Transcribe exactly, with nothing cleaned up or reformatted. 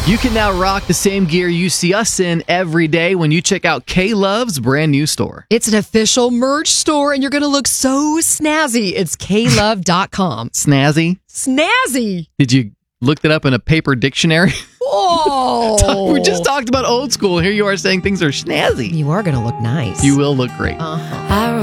You can now rock the same gear you see us in every day when you check out K-Love's brand new store. It's an official merch store, and you're going to look so snazzy. It's K love dot com. Snazzy? Snazzy. Did you look that up in a paper dictionary? Whoa. We just talked about old school. Here you are saying things are snazzy. You are going to look nice. You will look great. Uh-huh.